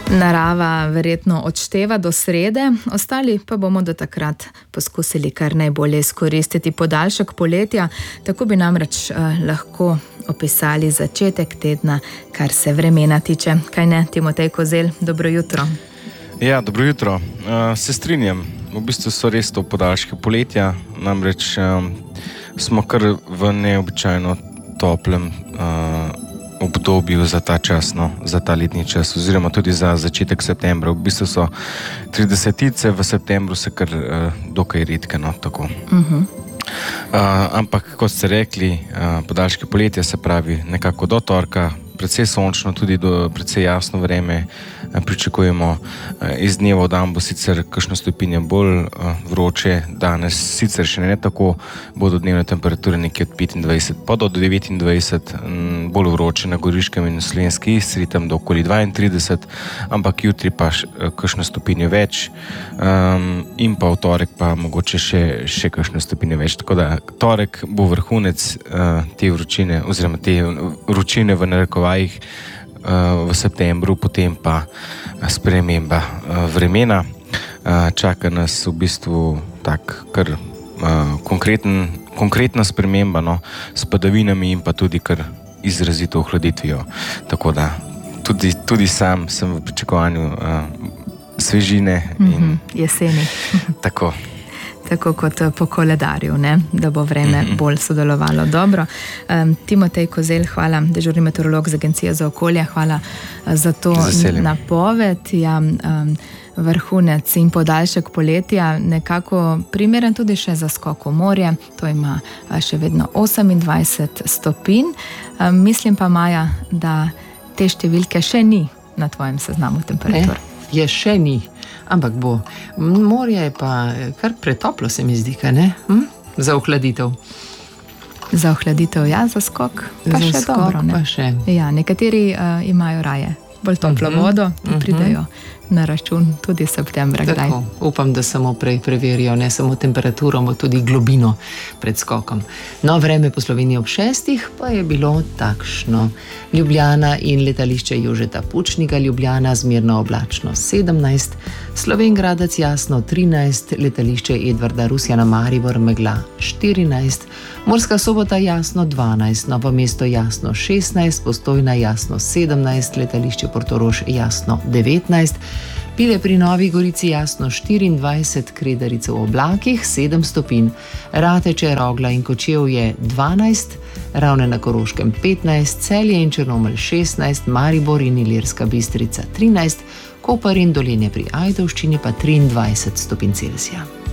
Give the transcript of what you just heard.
Narava verjetno odšteva do srede, ostali pa bomo do takrat poskusili kar najbolje izkoristiti podaljšek poletja, tako bi namreč lahko opisali začetek tedna, kar se vremena tiče. Kaj ne, Timotej Kozelj, dobro jutro. Ja, dobro jutro. Se strinjam, v bistvu so res to podaljške poletja, namreč smo kar v neobičajno toplem obdobju za ta čas, za ta letni čas, oziroma tudi za začetek septembra. V bistvu so 30-tice v septembru se kar dokaj redke, tako. Ampak, kot ste rekli, podaljške poletja se pravi nekako do torka, precej sončno, tudi do precej jasno vreme pričakujemo. Iz dneva v dan bo sicer kakšno stopinjo bolj vroče, danes sicer še ne tako, bodo dnevne temperature nekje od 25 pa do 29, bolj vroče na Goriškem in Slovenski Istri, tam do okoli 32, ampak jutri pa kakšno stopinjo več, in pa v torek pa mogoče še kakšno stopinjo več. Tako da torek bo vrhunec te vročine, oziroma te vročine v narekovajih v septembru, potem pa sprememba vremena. Čaka nas v bistvu tak kar konkretna sprememba, s padavinami in pa tudi kar izrazito ohladitvijo. Tako da tudi sam sem v pričakovanju svežine in jeseni. Tako. Tako kot po koledarju, da bo vreme bolj sodelovalo dobro. Timotej Kozelj, hvala, dežurni meteorolog z Agencije za okolje, hvala za to napoved. Ja, vrhunec in podaljšek poletja, nekako primeren tudi še za skok v morje, to ima še vedno 28 stopinj. Mislim pa, Maja, da te številke še ni na tvojem seznamu temperatur. Je še ni. Ampak bo. Morje je pa kar pretoplo, se mi zdi, kaj ne? Za ohladitev. Za ohladitev, ja, za skok pa za še skok dobro, ne? Pa še. Ja, nekateri imajo raje bolj toplo vodo in pridejo na račun tudi septembra. Tako, upam, da samo prej preverijo, ne samo temperaturo, ampak tudi globino pred skokom. No, vreme po Sloveniji ob 6 pa je bilo takšno. Ljubljana in letališče Jožeta Pučnika Ljubljana zmerno oblačno 17, Slovenj Gradec jasno 13, letališče Edvarda Rusjana Maribor megla 14, Murska Sobota jasno 12, Novo mesto jasno 16, Postojna jasno 17, letališče Portorož jasno 19, Pile pri Novi Gorici jasno 24, Kredarice v oblakih 7 stopinj, Rateče, Rogla in Kočevje 12, Ravne na Koroškem 15, Celje in Črnomelj 16, Maribor in Ilirska Bistrica 13, Koper in Dolenje pri Ajdovščini pa 23 stopinj Celzija.